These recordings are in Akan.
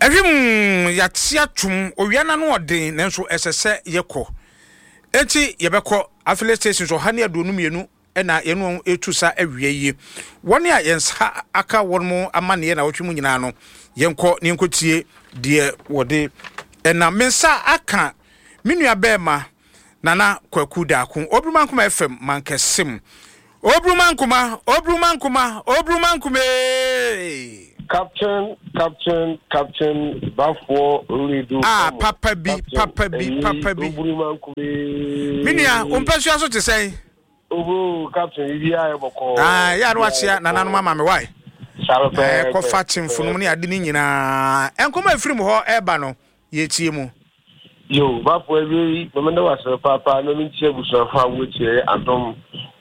Ehim yatia tum owiana no odin nanso esese yekọ enti yebekọ affiliate station so hane adonu mienu na yenu etusa awieye woni a yensa aka wonmo amane na wotwe mu nyina no yenko ne enkotie de wode na mensa aka minua bema nana kwaku daku obrumankuma fm mankesim obrumankuma Captain Bafo Uridu. Papa B. Minia, umpesua so to say. Oh, Captain, Idia Boko. Ya no achia nana no mama me why. Salve. Ko fatim funu ne ade ni nyina. Enkoma afiri mu ho eba no ye tie mu. Yo, Bafo Uri, memenda wasa papa no ntie busu fa wetie Adom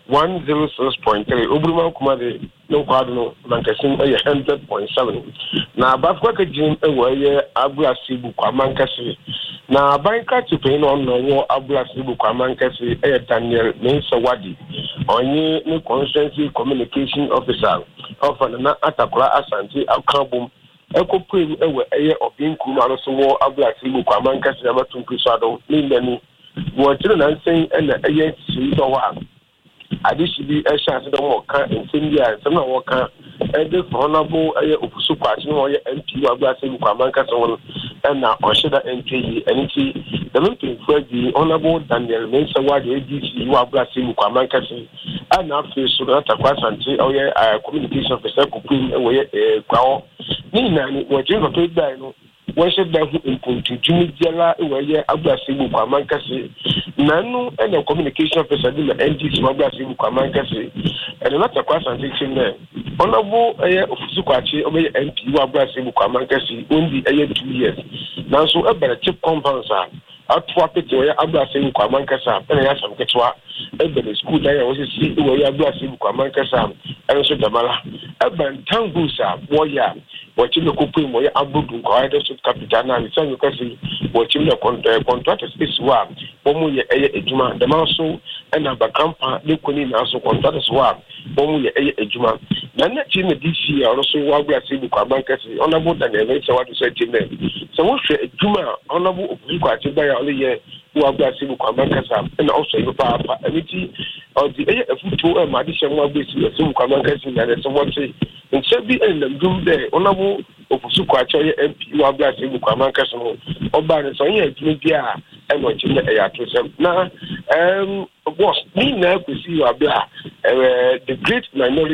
106.3 Obruma Kumade no kwado mankasin 100.7 na Bafo ka jin ewe Abulasi bu kwa mankasi na banka tupe no wo Abulasi bu kwa mankasi Daniel Mensawadi onye ni constituency communication officer of na Atakura Asante Akabum ekopem ewe obinku ma so wo Abulasi bu kwa mankasi abatunku sado ni nani wo tire na nsen na si do wa additionally a chance to work in India, some work the honorable Opusu Party or MP Abulasi Kwamanka and now Oshida NK and the looking for the honorable Daniel Mensawadi ADC Abulasi Kwamanka and now face Sonata Kwasanti or communication officer Kupin away a crow. Nina, what you have paid by one should be in Jimmy Jella, where Abulasi Kwamanka Nanu and the communication officer in the NGC Abulasi Kwamanka and another question teaching there. Honorable Ofusukachi obey MP Abulasi Kwamanka only 2 years. Now so a better chip compounds are out for Peter Abulasi Kwamanka and I have some Ketwa, the school there was a see where Abulasi Kwamanka and also Damala. Urban Tangusa, warrior. Watching the Kupim, where Abu Kwada Capital, and it's only watching the contractors is one, Bomu Ejuma, the Maso, and Abacampa, Lukunin also contractors one, Bomu Ejuma. Then that team this year also Wabasi Kwamankas, honorable than the events I want to say to them. So what's Juma, honorable Ukwati by all year, Wabasi Kwamankas, and also your papa, everything or the Futu and Madison Wabisi, Kwamankas, and someone say, and Sebi and the room there, honorable Opusukachi MP Abulasi Kwamanka Oban so here media and watching the now boss me now to see you the great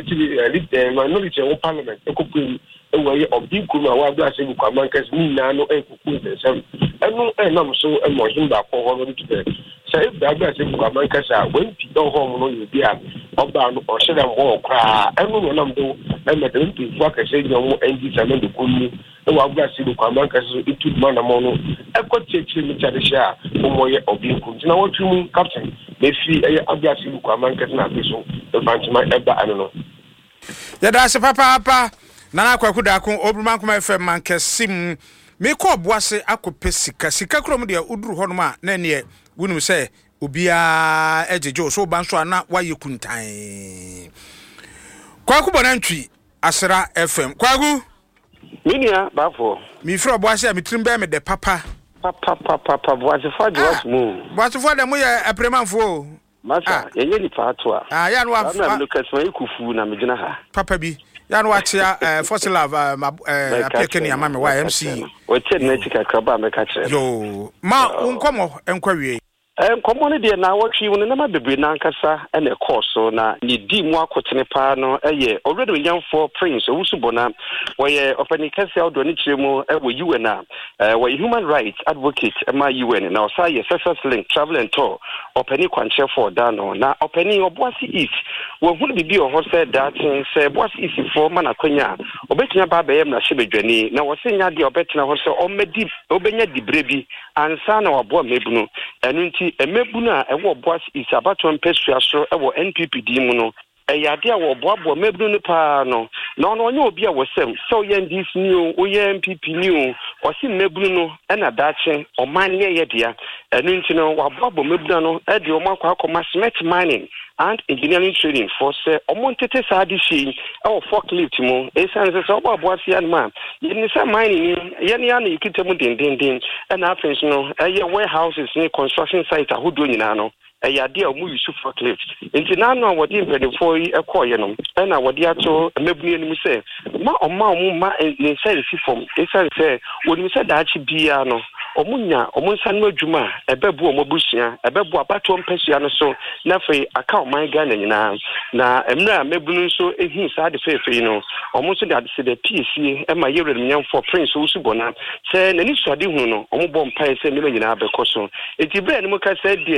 minority of parliament ekopim ewe obi kuma Abulasi Kwamanka me na no ekuku dem enu enam so emo himba ko ho no today say Abulasi Kwamanka when people home no you be oba no o shedam ho kra enu no nam do emedem people ka say no NG samen do kunu e wa Abulasi Kwamanka so itu mana mo no ekochechi mi chadesha omoye obi kun na wotwum captain be fi Abulasi Kwamanka na biso e bantima eba ano no ya da se papa nana kwaku da ko obrumankuma FM mankesim me ko boase akopɛ sika krom de uduru hɔ no ma na ne wunum sɛ obia ejejo so banso ana waye kuntan kwaku bonantwi asra FM kwaku minia bafo mi fro boase a mitrim be me de papa boase fa just move boase fa de mo ye apremanfo masa yenye ni fato a ya no afa na Lucas ma ikufu na megina ha papa bi ya no achia fossil love apekeni ama me YMC wache na chika kraba me ka kire yo ma unkomo enkwawie Common de na watch you na bebre na nkasa na course na ni di mu akotene pa no already we for prince Owusubona we opani kase odo ni chiremu we UN na we human rights advocate ma UN na osa ye success link travel and tour opani kwanche for dano na opani Obuasi East we hu bibi o ho said that say Obuasi East for mana kwanya obetia ba ba yem na hyebedwani na wo se nya de obetina ho se omedi obenya dibrebi ansa na wabo mebunu enu nti emebuna ewo Obuasi East abaton pesua so ewo NPPD mu no eyade a wo boabo mebunu ne pa no na ono onye obi a wosem so ye ndis new o ye MPP new o si mebunu no na dache o man ye dia enu nti no wabo mebunu no e de o makwa akoma cement mining and engineering training for say omontete saadi shi e forklift mu esanse so Obuasi an man yɛne sɛ mining yɛne ana yɛkita mu dendenden ɛna afei nso no ɛyɛ warehouses ne construction site ahodoɔ nyinaa no ɛyɛ ade a ɔmo use forklift nti naano a wɔde mpanimfoɔ yi ɛkɔɔyɛ no ɛna wɔde ato mmabunu anim sɛ ma ɔmo ma ne nsa nsi fam ɛsiane sɛ wɔnim sɛ daakye biara no ɔmo nsa no adwuma a ɛbɛbu ɔmo abusua ɛbɛbu abatoɔ mpasua no so na afei aka ɔman Ghana nyinaa na mmerɛ a mmabunu nso ehu saa de feefei no ɔmo nso de ade sɛ de piesie ɛma yɛwura nyamfoɔ prince Owusu Bona sɛ n'ani suade hu no ɔmo bɔ mpae sɛ nneɛma nyinaa bɛkɔ so eti bɛɛ no mu ka sɛ deɛ